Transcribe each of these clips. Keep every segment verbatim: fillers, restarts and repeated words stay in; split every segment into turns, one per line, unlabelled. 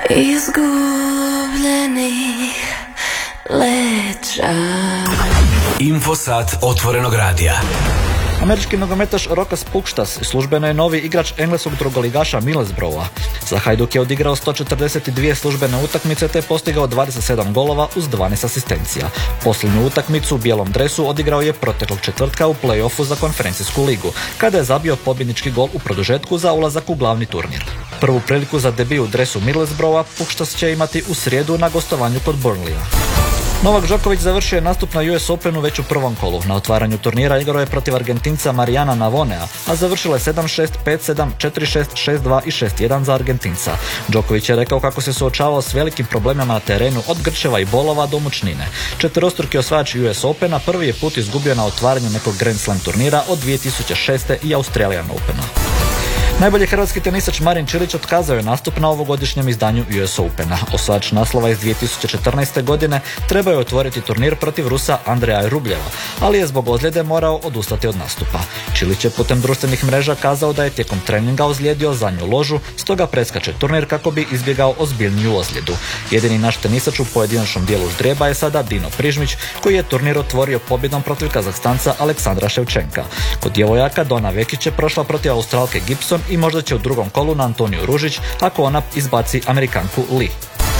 izgubljenih leđa.
Infosat otvorenog radija.
Američki nogometaš Rokas Pukstas službeno je novi igrač engleskog drugoligaša Middlesbrougha. Za Hajduk je odigrao sto četrdeset dvije službene utakmice te postigao dvadeset sedam golova uz dvanaest asistencija. Posljednju utakmicu u bijelom dresu odigrao je proteklog četvrtka u play-offu za konferencijsku ligu, kada je zabio pobjednički gol u produžetku za ulazak u glavni turnir. Prvu priliku za debiju u dresu Middlesbrougha Pukstas će imati u srijedu na gostovanju kod Burnleya. Novak Đoković završio je nastup na U S Openu već u prvom kolu. Na otvaranju turnira igrao je protiv Argentinca Marijana Navonea, a završilo je sedam šest, pet sedam, četiri šest, šest dva i šest jedan za Argentinca. Đoković je rekao kako se suočavao s velikim problemima na terenu od grčeva i bolova do mučnine. Četverostruki osvajač U S Opena prvi je put izgubio na otvaranju nekog Grand Slam turnira od dvije tisuće šeste i Australian Opena. Najbolji hrvatski tenisač Marin Čilić otkazao je nastup na ovogodišnjem izdanju U S Opena. Osvajač naslova iz dvije tisuće četrnaeste. godine trebao je otvoriti turnir protiv Rusa Andreja Rubljeva, ali je zbog ozljede morao odustati od nastupa. Čilić je putem društvenih mreža kazao da je tijekom treninga ozlijedio zadnju ložu, stoga preskače turnir kako bi izbjegao ozbiljniju ozljedu. Jedini naš tenisač u pojedinačnom dijelu ždrijeba je sada Dino Prižmić, koji je turnir otvorio pobjedom protiv Kazahstanca Aleksandra Ševčenka. Kod djevojaka Dona Vekić je prošla protiv Australke Gibson i možda će u drugom kolu na Antoniju Ružić ako ona izbaci Amerikanku Lee.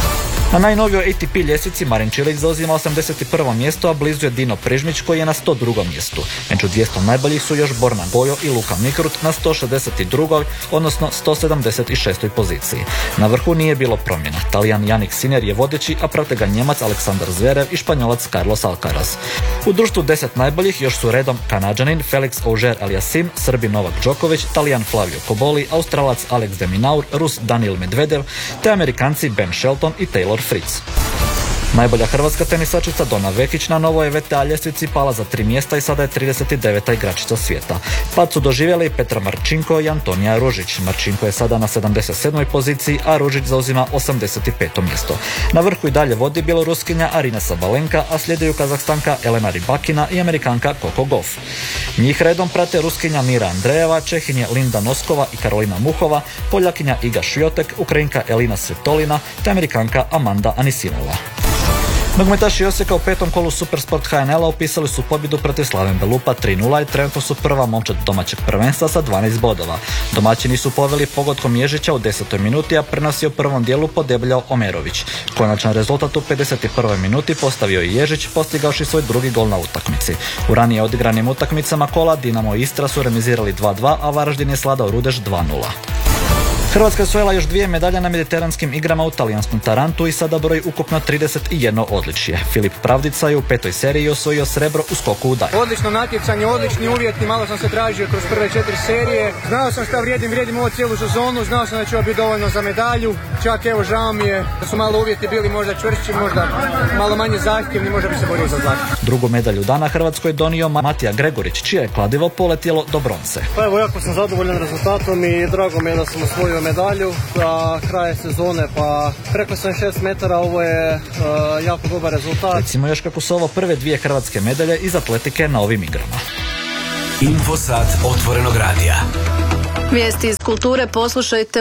Na najnovijoj A T P ljestvici Marin Čilić zauzima osamdeset prvo mjesto, a blizu je Dino Prižmić koji je na sto drugom mjestu. Među dvjesto najboljih su još Borna Gojo i Luka Mikrut na sto šezdeset drugoj odnosno sto sedamdeset šestoj poziciji. Na vrhu nije bilo promjena. Talijan Jannik Sinner je vodeći, a prate ga Njemac Aleksandar Zverev i Španjolac Carlos Alcaraz. U društvu deset najboljih još su redom Kanađanin Felix Auger-Aliassime, Srbin Novak Đoković, Talijan Flavio Koboli, Australac Alex de Minaur, Rus Daniil Medvedev te Amerikanci Ben Shelton i Taylor Fritz. Najbolja hrvatska tenisačica Dona Vekić na novoj V T A ljestvici pala za tri mjesta i sada je trideset deveta igračica svijeta. Pad su doživjeli Petra Marčinko i Antonija Ružić. Marčinko je sada na sedamdeset sedmoj poziciji, a Ružić zauzima osamdeset peto mjesto. Na vrhu i dalje vodi Bjeloruskinja Arina Sabalenka, a slijedeju Kazahstanka Elena Rybakina i Amerikanka Coco Gauff. Njih redom prate Ruskinja Mira Andrejeva, Čehinje Linda Noskova i Karolina Muhova, Poljakinja Iga Šviotek, Ukrajinka Elina Svitolina te Amerikanka Amanda Anisimova. Nogometaši Osijeka u petom kolu Supersport H N L-a upisali su pobjedu protiv Slaven Belupa tri nula i trenutno su prva momčad domaćeg prvenstva sa dvanaest bodova. Domaćini su poveli pogodkom Ježića u desetoj minuti, a prenos je u prvom dijelu podebljao Omerović. Konačan rezultat u pedeset prvoj minuti postavio je Ježić, postigavši svoj drugi gol na utakmici. U ranije odigranim utakmicama kola Dinamo i Istra su remizirali dva dva, a Varaždin je sladao Rudeš dva nula. Hrvatska je osvojila još dvije medalje na mediteranskim igrama u talijanskom Tarantu i sada broji ukupno trideset jedno odličje. Filip Pravdica je u petoj seriji osvojio srebro u skoku u dalj.
Odlično natjecanje, odlični uvjeti, malo sam se tražio kroz prve četiri serije. Znao sam šta vrijedim, vrijedim ovu cijelu sezonu, znao sam da će ovo biti dovoljno za medalju. Čak evo žao mi je da su malo uvjeti bili možda čvršći, možda malo manje zahtjevni, možda bi se borio za zlato.
Drugu medalju dana Hrvatskoj je donio Matija Gregorić, čije je kladivo poletjelo do bronce.
Pa evo, jako sam zadovoljan rezultatom i drago mi je da sam osvojio medalju za kraj sezone, pa preko sam šest metara, ovo je uh, jako dobar rezultat.
Recimo još kako su ovo prve dvije hrvatske medalje iz atletike na ovim igrama.
Infosat otvorenog radija.
Vijesti iz kulture poslušajte